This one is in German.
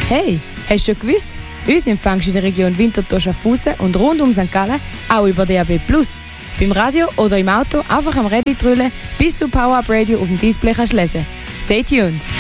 Hey, hast du schon gewusst? Uns empfängst du in der Region Winterthur-Schaffhausen und rund um St. Gallen auch über DAB+. Beim Radio oder im Auto einfach am Reddit drüllen, bis du Power Up Radio auf dem Display kannst lesen. Stay tuned!